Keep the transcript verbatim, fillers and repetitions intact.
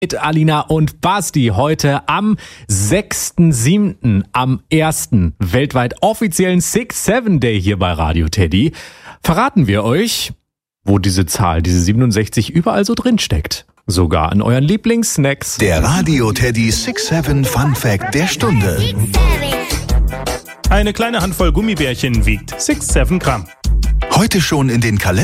Mit Alina und Basti heute am sechsten siebten am ersten weltweit offiziellen Six Seven Day hier bei Radio Teddy, verraten wir euch, wo diese Zahl, diese siebenundsechzig überall so drin steckt. Sogar in euren Lieblingssnacks. Der Radio Teddy Six Seven Fun Fact der Stunde. Eine kleine Handvoll Gummibärchen wiegt sechs, sieben Gramm. Heute schon in den Kalender